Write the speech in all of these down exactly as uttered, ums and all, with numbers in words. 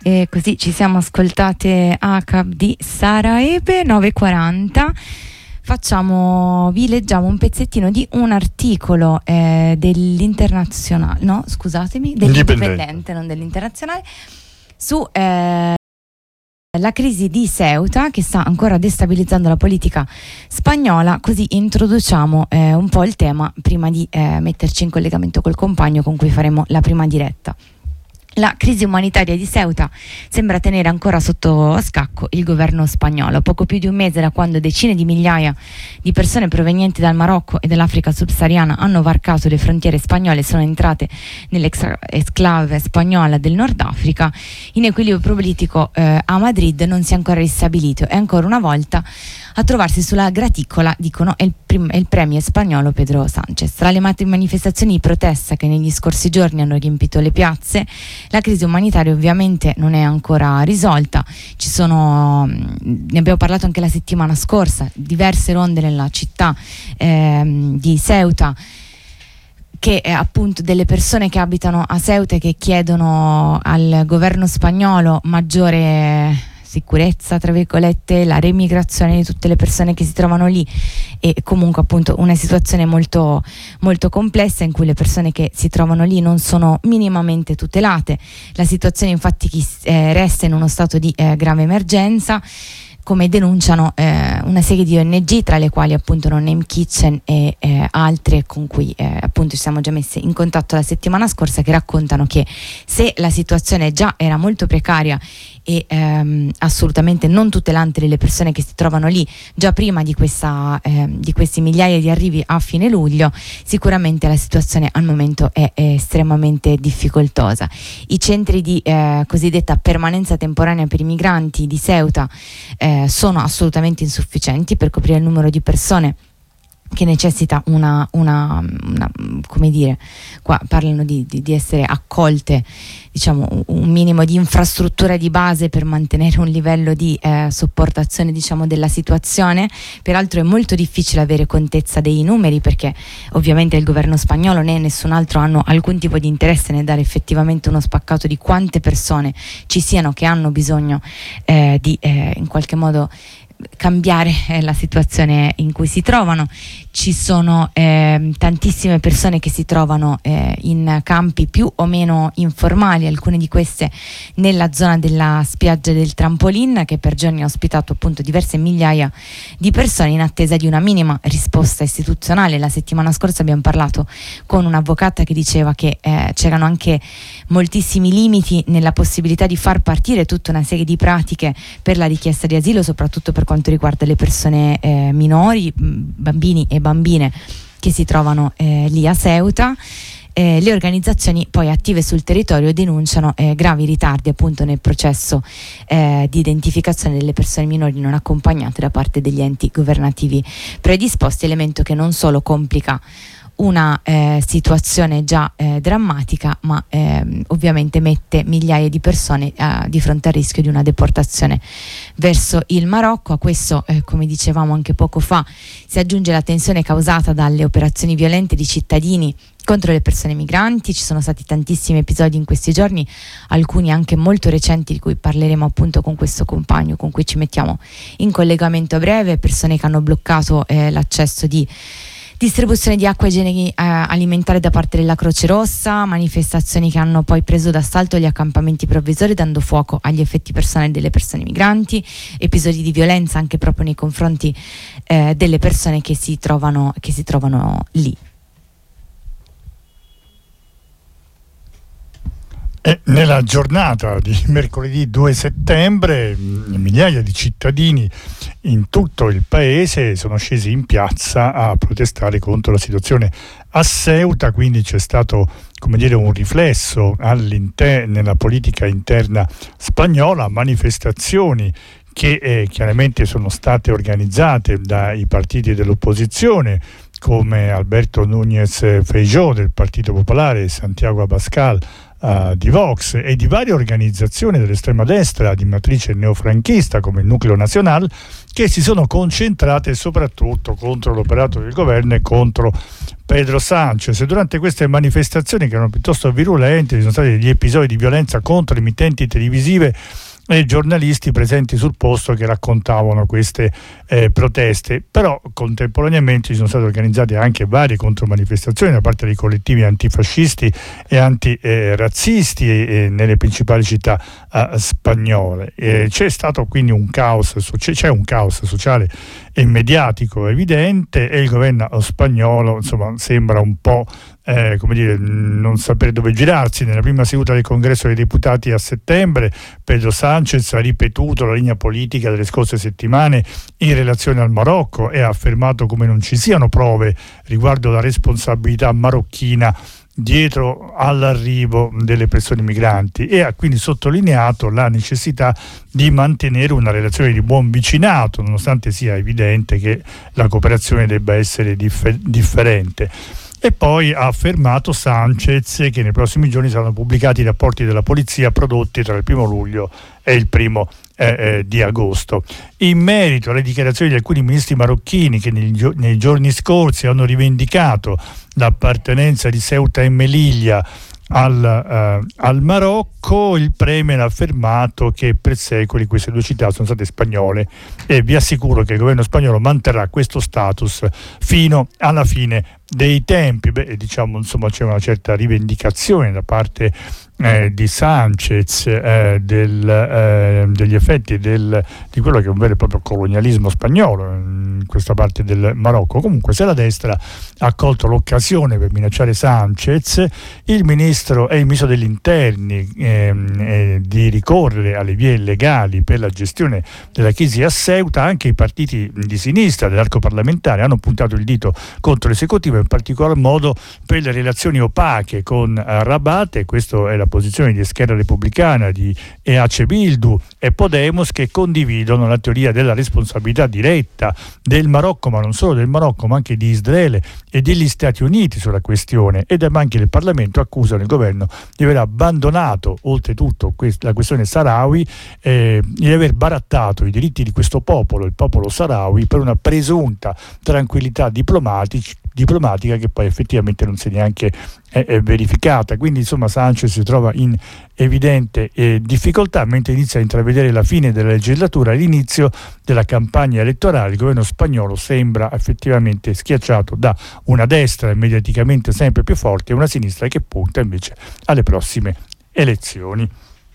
E così ci siamo ascoltate A C A B di Sara Ebe, nove e quaranta. Facciamo, vi leggiamo un pezzettino di un articolo eh, dell'Internazionale, no scusatemi, dell'Indipendente, non dell'Internazionale, su eh, la crisi di Ceuta che sta ancora destabilizzando la politica spagnola. Così introduciamo eh, un po' il tema prima di eh, metterci in collegamento col compagno con cui faremo la prima diretta. La crisi umanitaria di Ceuta sembra tenere ancora sotto scacco il governo spagnolo. Poco più di un mese da quando decine di migliaia di persone provenienti dal Marocco e dall'Africa subsahariana hanno varcato le frontiere spagnole e sono entrate nell'esclave spagnola del Nord Africa, in equilibrio politico eh, a Madrid non si è ancora ristabilito e ancora una volta a trovarsi sulla graticola, dicono, è il, prim- è il premier spagnolo Pedro Sánchez. Tra le manifestazioni di protesta che negli scorsi giorni hanno riempito le piazze, la crisi umanitaria ovviamente non è ancora risolta. Ci sono, ne abbiamo parlato anche la settimana scorsa, diverse ronde nella città ehm, di Ceuta, che è appunto delle persone che abitano a Ceuta e che chiedono al governo spagnolo maggiore sicurezza, tra virgolette, la remigrazione di tutte le persone che si trovano lì, e comunque appunto una situazione molto, molto complessa in cui le persone che si trovano lì non sono minimamente tutelate. La situazione infatti eh, resta in uno stato di eh, grave emergenza, come denunciano eh, una serie di O N G, tra le quali appunto Non Name Kitchen e eh, altre con cui eh, appunto ci siamo già messi in contatto la settimana scorsa, che raccontano che se la situazione già era molto precaria e ehm, assolutamente non tutelante delle persone che si trovano lì già prima di, questa, eh, di questi migliaia di arrivi a fine luglio, sicuramente la situazione al momento è, è estremamente difficoltosa. I centri di eh, cosiddetta permanenza temporanea per i migranti di Ceuta eh, sono assolutamente insufficienti per coprire il numero di persone che necessita una, una, una come dire, qua parlano di, di, di essere accolte, diciamo un minimo di infrastruttura di base per mantenere un livello di eh, sopportazione, diciamo, della situazione. Peraltro è molto difficile avere contezza dei numeri, perché ovviamente il governo spagnolo né nessun altro hanno alcun tipo di interesse nel dare effettivamente uno spaccato di quante persone ci siano che hanno bisogno eh, di eh, in qualche modo cambiare eh, la situazione in cui si trovano. Ci sono eh, tantissime persone che si trovano eh, in campi più o meno informali, alcune di queste nella zona della spiaggia del Trampolin, che per giorni ha ospitato appunto diverse migliaia di persone in attesa di una minima risposta istituzionale. La settimana scorsa abbiamo parlato con un'avvocata che diceva che eh, c'erano anche moltissimi limiti nella possibilità di far partire tutta una serie di pratiche per la richiesta di asilo, soprattutto per quanto riguarda le persone eh, minori, bambini e bambine che si trovano eh, lì a Ceuta. Eh, le organizzazioni poi attive sul territorio denunciano eh, gravi ritardi appunto nel processo eh, di identificazione delle persone minori non accompagnate da parte degli enti governativi predisposti, elemento che non solo complica una eh, situazione già eh, drammatica, ma eh, ovviamente mette migliaia di persone eh, di fronte al rischio di una deportazione verso il Marocco. A questo, eh, come dicevamo anche poco fa, si aggiunge la tensione causata dalle operazioni violente di cittadini contro le persone migranti. Ci sono stati tantissimi episodi in questi giorni, alcuni anche molto recenti, di cui parleremo appunto con questo compagno con cui ci mettiamo in collegamento a breve. Persone che hanno bloccato eh, l'accesso di distribuzione di acqua e igiene eh, alimentare da parte della Croce Rossa, manifestazioni che hanno poi preso d'assalto gli accampamenti provvisori dando fuoco agli effetti personali delle persone migranti, episodi di violenza anche proprio nei confronti eh, delle persone che si trovano, che si trovano lì. E nella giornata di mercoledì due settembre migliaia di cittadini in tutto il paese sono scesi in piazza a protestare contro la situazione a Ceuta, quindi c'è stato, come dire, un riflesso all'inter- nella politica interna spagnola, manifestazioni che eh, chiaramente sono state organizzate dai partiti dell'opposizione come Alberto Núñez Feijóo del Partito Popolare e Santiago Abascal uh, di Vox e di varie organizzazioni dell'estrema destra di matrice neofranchista come il Nucleo Nacional, che si sono concentrate soprattutto contro l'operato del governo e contro Pedro Sánchez. E durante queste manifestazioni, che erano piuttosto virulente, ci sono stati degli episodi di violenza contro emittenti televisive e giornalisti presenti sul posto che raccontavano queste eh, proteste. Però contemporaneamente ci sono state organizzate anche varie contromanifestazioni da parte dei collettivi antifascisti e antirazzisti eh, eh, nelle principali città eh, spagnole. Eh, c'è stato quindi un caos, c'è un caos sociale e mediatico evidente, e il governo spagnolo insomma sembra un po' Eh, come dire, non sapere dove girarsi. Nella prima seduta del Congresso dei Deputati a settembre, Pedro Sánchez ha ripetuto la linea politica delle scorse settimane in relazione al Marocco e ha affermato come non ci siano prove riguardo la responsabilità marocchina dietro all'arrivo delle persone migranti, e ha quindi sottolineato la necessità di mantenere una relazione di buon vicinato, nonostante sia evidente che la cooperazione debba essere differ- differente. E poi ha affermato Sánchez che nei prossimi giorni saranno pubblicati i rapporti della polizia prodotti tra il primo luglio e il primo eh, eh, di agosto. In merito alle dichiarazioni di alcuni ministri marocchini che nei, gio- nei giorni scorsi hanno rivendicato l'appartenenza di Ceuta e Melilla Al, uh, al Marocco, il premier ha affermato che per secoli queste due città sono state spagnole, e vi assicuro che il governo spagnolo manterrà questo status fino alla fine dei tempi. Beh, diciamo, insomma, c'è una certa rivendicazione da parte eh, di Sánchez eh, del, eh, degli effetti del, di quello che è un vero e proprio colonialismo spagnolo in questa parte del Marocco. Comunque, se la destra ha colto l'occasione per minacciare Sánchez, il ministro e il ministro degli interni eh, eh, di ricorrere alle vie legali per la gestione della crisi a Ceuta, anche i partiti di sinistra dell'arco parlamentare hanno puntato il dito contro l'esecutivo, in particolar modo per le relazioni opache con uh, Rabat, e questa è la posizione di Esquerra Repubblicana, di E H Bildu e Podemos, che condividono la teoria della responsabilità diretta del Marocco, ma non solo del Marocco, ma anche di Israele e degli Stati Uniti sulla questione, ed anche il Parlamento accusano il governo di aver abbandonato oltretutto quest- la questione Sahrawi, eh, di aver barattato i diritti di questo popolo, il popolo Sahrawi, per una presunta tranquillità diplomatica diplomatica che poi effettivamente non si è neanche è, è verificata. Quindi insomma Sánchez si trova in evidente eh, difficoltà, mentre inizia a intravedere la fine della legislatura e l'inizio della campagna elettorale. Il governo spagnolo sembra effettivamente schiacciato da una destra mediaticamente sempre più forte e una sinistra che punta invece alle prossime elezioni.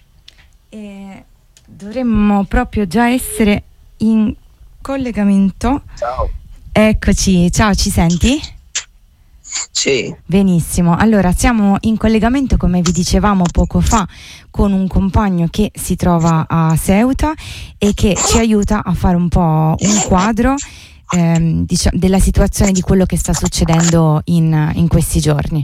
E dovremmo proprio già essere in collegamento. Ciao. Eccoci, ciao, ci senti? Sì. Benissimo, allora siamo in collegamento, come vi dicevamo poco fa, con un compagno che si trova a Ceuta e che ci aiuta a fare un po' un quadro ehm, diciamo, della situazione, di quello che sta succedendo in, in questi giorni.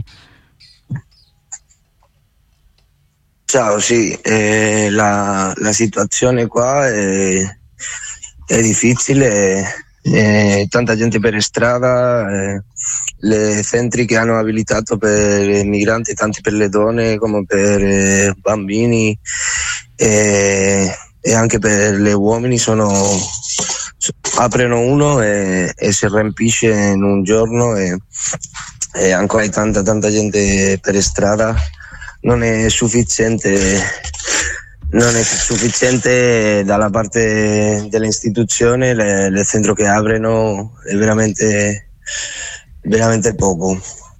Ciao, sì, eh, la, la situazione qua è, è difficile. Eh, tanta gente per strada, eh, le centri che hanno abilitato per i migranti, tanti per le donne come per eh, bambini eh, e anche per gli uomini, sono aprono uno e, e si riempisce in un giorno, e, e ancora tanta tanta gente per strada. Non è sufficiente Non è sufficiente dalla parte dell'istituzione, il centro che aprono è veramente, veramente poco.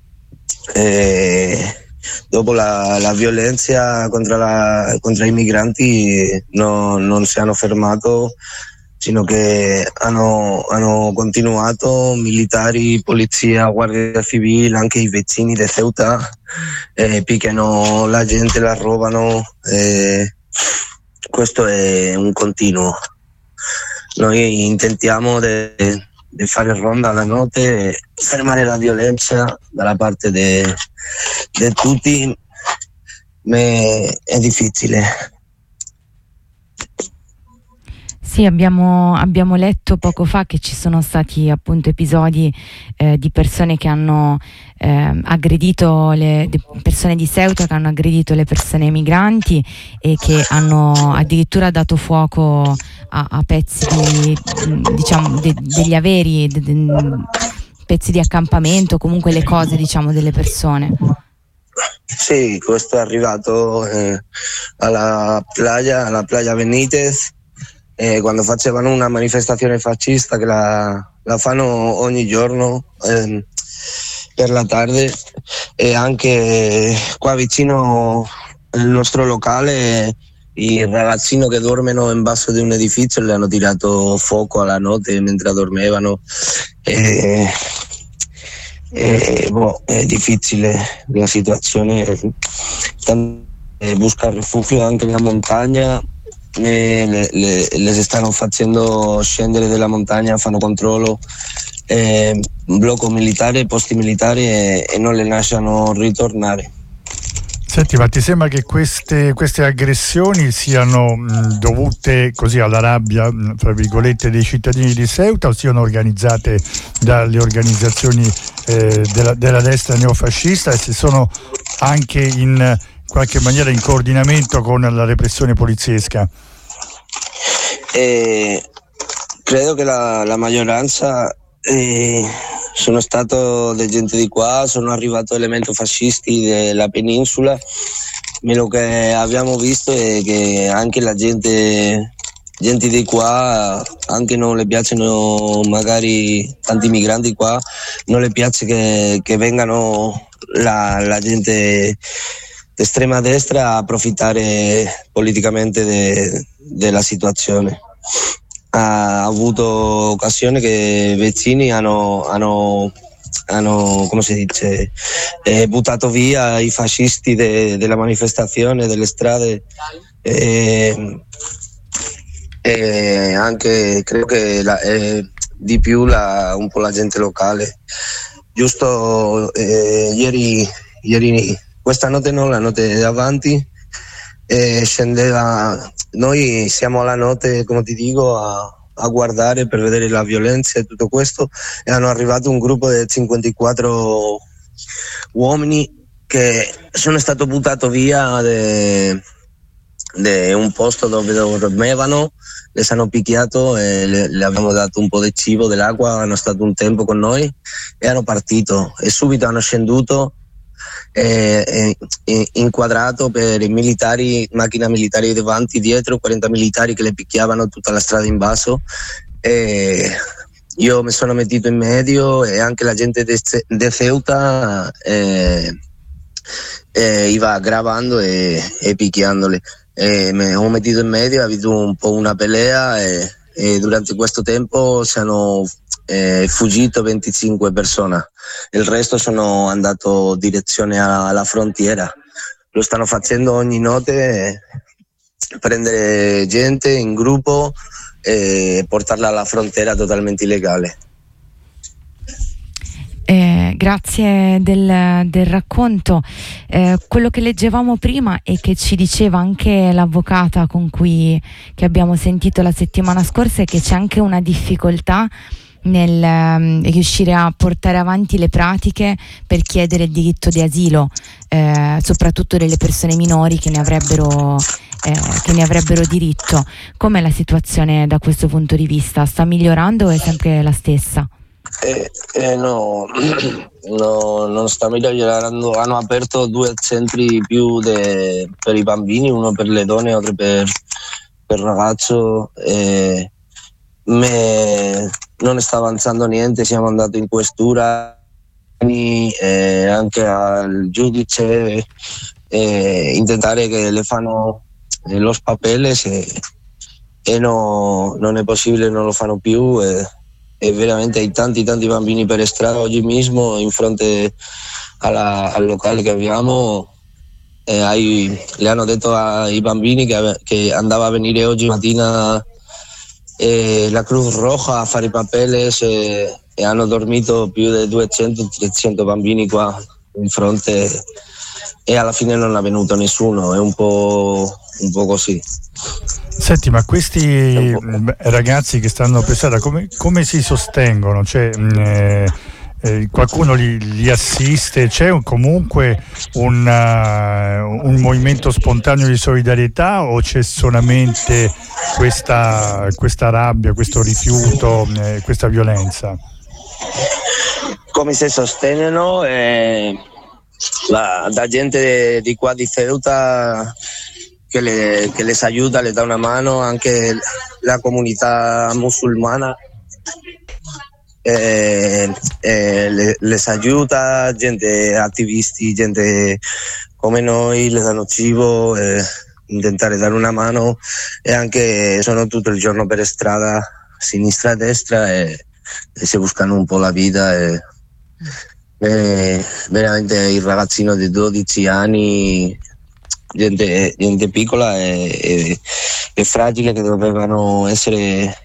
E dopo la, la violenza contro, la, contro i migranti no, non si hanno fermato, sino che hanno, hanno continuato militari, polizia, guardia civile, anche i vicini di Ceuta, eh, picchiano la gente, la rubano. Eh, questo è un continuo. Noi intentiamo di fare ronda la notte e fermare la violenza dalla parte di tutti, ma è difficile. Sì, abbiamo, abbiamo letto poco fa che ci sono stati appunto episodi eh, di persone che hanno eh, aggredito le persone di Ceuta, che hanno aggredito le persone migranti e che hanno addirittura dato fuoco a, a pezzi di, diciamo, de, degli averi, de, de, pezzi di accampamento, comunque le cose, diciamo, delle persone. Sì, questo è arrivato eh, alla playa, alla playa Benitez, eh, quando facevano una manifestazione fascista che la, la fanno ogni giorno eh, per la tarde, e anche qua vicino al nostro locale i ragazzini che dormono in basso di un edificio le hanno tirato fuoco alla notte mentre dormivano. E, e, boh, è difficile la situazione, eh, buscare rifugio anche nella montagna, eh, le, le, le stanno facendo scendere dalla montagna, fanno controllo, eh, blocco militare, posti militari e, e non le lasciano ritornare. Senti, ma ti sembra che queste, queste aggressioni siano mh, dovute così alla rabbia, mh, fra virgolette, dei cittadini di Ceuta, o siano organizzate dalle organizzazioni eh, della, della destra neofascista, e se sono anche in qualche maniera in coordinamento con la repressione poliziesca? Eh, credo che la, la maggioranza eh, sono stato di gente di qua, sono arrivato elementi fascisti della penisola. Quello che abbiamo visto è che anche la gente, gente di qua, anche non le piacciono magari tanti migranti qua, non le piace che, che vengano la, la gente d'estrema destra a approfittare politicamente de, della situazione. Ha avuto occasione che vicini hanno, hanno, hanno come si dice, eh, buttato via i fascisti de, della manifestazione, delle strade, e, e anche credo che la, eh, di più la, un po' la gente locale. Giusto eh, ieri, ieri, questa notte no, la notte davanti, eh, scendeva. Noi siamo alla notte, come ti dico, a, a guardare per vedere la violenza e tutto questo, e hanno arrivato un gruppo di cinquantaquattro uomini che sono stati buttati via da un posto dove dormivano, le hanno picchiato e le, le abbiamo dato un po' di cibo, dell'acqua, hanno stato un tempo con noi e hanno partito, e subito hanno scenduto. Eh, eh, inquadrato per i militari, macchina militari davanti, dietro, quaranta militari che le picchiavano tutta la strada in basso. Eh, io mi sono mettito in medio e anche la gente di Ceuta eh, eh, iva gravando e, e picchiandole. Eh, mi ho mettito in medio, ho avuto un po' una pelea e, e durante questo tempo sono eh, fuggito venticinque persone. Il resto sono andato in direzione alla frontiera. Lo stanno facendo ogni notte, prendere gente in gruppo e portarla alla frontiera totalmente illegale. Eh, grazie del, del racconto. Eh, quello che leggevamo prima e che ci diceva anche l'avvocata con cui che abbiamo sentito la settimana scorsa è che c'è anche una difficoltà nel um, riuscire a portare avanti le pratiche per chiedere il diritto di asilo, eh, soprattutto delle persone minori che ne avrebbero eh, che ne avrebbero diritto. Com'è la situazione da questo punto di vista? Sta migliorando o è sempre la stessa? Eh, eh, no, no, non sta migliorando. Hanno aperto due centri più de, per i bambini, uno per le donne e altro per per ragazzo. Eh, me, non sta avanzando niente, siamo andati in questura, eh, anche al giudice, eh, intentare che le fanno eh, los papeles e, e no, non è possibile, non lo fanno più. Eh, e veramente hai tanti tanti bambini per strada. Oggi mismo in fronte alla, al locale che abbiamo eh, hai, le hanno detto ai bambini che, che andava a venire oggi mattina eh, la Cruz Roja a fare i papeles e, e hanno dormito più di duecento trecento bambini qua in fronte e alla fine non è venuto nessuno. È un po', un po' così. Senti, ma questi ragazzi che stanno per strada come, come si sostengono? Cioè, eh, eh, qualcuno li, li assiste? C'è un, comunque un, uh, un movimento spontaneo di solidarietà o c'è solamente questa, questa rabbia, questo rifiuto, eh, questa violenza? Come si sostengono? Eh, la, la gente di qua di Ceuta che, le, che les aiuta, les da una mano, anche la comunità musulmana eh, eh, les aiuta, gente attivisti, gente come noi, le danno cibo, eh, intentare dare una mano, e anche sono tutto il giorno per strada, sinistra e destra, e, e si buscano un po' la vita. E, e veramente il ragazzino di dodici anni, gente, gente piccola e, e, e fragile, che dovevano essere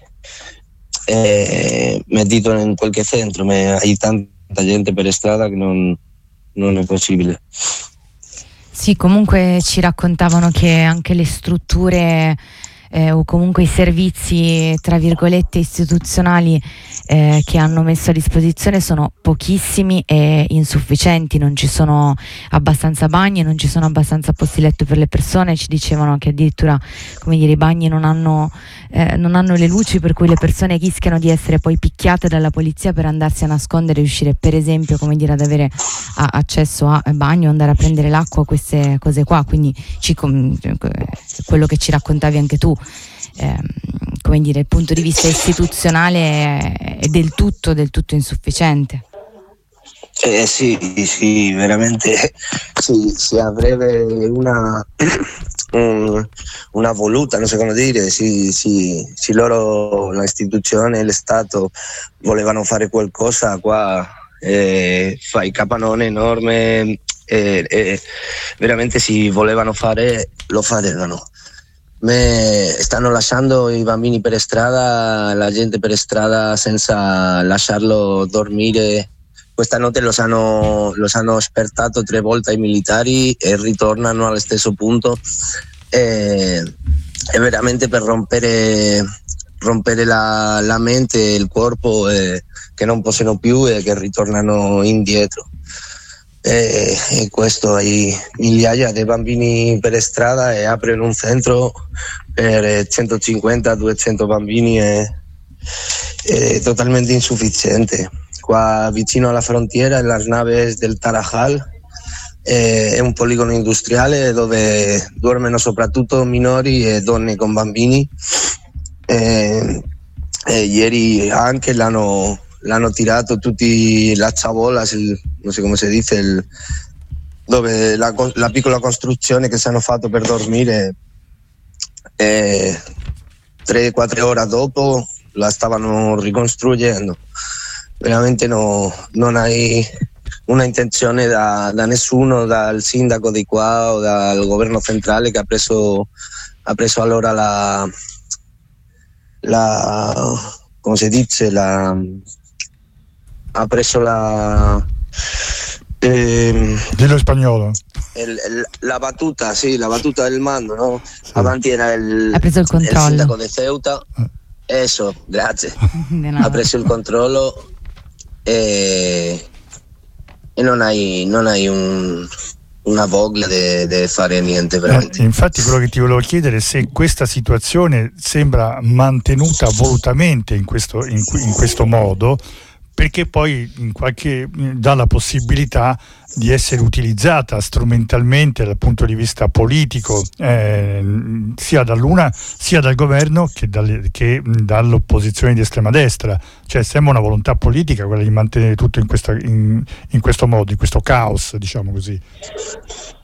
eh, mettiti in qualche centro, ma hai tanta gente per strada che non, non è possibile. Sì, comunque ci raccontavano che anche le strutture eh, o comunque i servizi, tra virgolette, istituzionali eh, che hanno messo a disposizione sono pochissimi e insufficienti. Non ci sono abbastanza bagni, non ci sono abbastanza posti letto per le persone. Ci dicevano che addirittura, come dire, i bagni non hanno, eh, non hanno le luci, per cui le persone rischiano di essere poi picchiate dalla polizia per andarsi a nascondere e riuscire, per esempio, come dire, ad avere a, accesso a bagno, andare a prendere l'acqua, queste cose qua. Quindi ci, quello che ci raccontavi anche tu, eh, come dire, il punto di vista istituzionale è, è del tutto del tutto insufficiente. Eh sì, sì, veramente sì, sì, a breve una, un, una voluta, non so come dire, sì, sì, sì, loro, l'istituzione, lo Stato volevano fare qualcosa qua, eh, fai capanone enorme, eh, eh, veramente si volevano fare, lo facevano. Me stanno lasciando i bambini per strada, la gente per strada senza lasciarlo dormire. Questa notte los hanno, los hanno spertato tre volte i militari e ritornano allo stesso punto. E, è veramente per rompere, rompere la, la mente e il corpo, eh, che non possono più e che ritornano indietro. E, e questo, hai migliaia di bambini per strada e aprono un centro per centocinquanta duecento bambini, è, è totalmente insufficiente. Qua vicino alla frontiera, las naves del Tarajal, eh, è un poligono industriale dove dormono soprattutto minori e donne con bambini. Eh, e ieri anche l'hanno l'hanno tirato tutti la chabolas, il, non so come si dice, il, dove la, la piccola costruzione che si hanno fatto per dormire, eh, tre quattro ore dopo la stavano ricostruendo. Veramente no, non hai una intenzione da, da nessuno, dal sindaco di qua o dal governo centrale, che ha preso, ha preso allora la, la come si dice, la ha preso la eh, dillo spagnolo il, il, la battuta, sì, la battuta del mando, no? Sì. Avanti era il, ha preso il controllo, il sindaco di Ceuta, eso, grazie, ha preso il controllo e, e non hai, non hai un, una voglia di fare niente veramente. Eh, infatti quello che ti volevo chiedere è se questa situazione sembra mantenuta volutamente in questo, in, in questo modo, perché poi in qualche, dà la possibilità di essere utilizzata strumentalmente dal punto di vista politico, eh, sia dall'una sia dal governo che, dalle, che dall'opposizione di estrema destra. Cioè sembra una volontà politica quella di mantenere tutto in, questa, in, in questo modo, in questo caos, diciamo così.